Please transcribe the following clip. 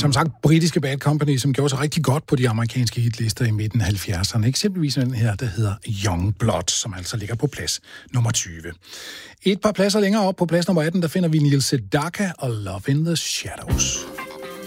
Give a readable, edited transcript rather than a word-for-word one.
Som sagt, britiske Bad Company, som gjorde sig rigtig godt på de amerikanske hitlister i midten af 70'erne. Eksempelvis den her, der hedder Young Blood, som altså ligger på plads nummer 20. Et par pladser længere op på plads nummer 18, der finder vi Neil Sedaka og Love in the Shadows.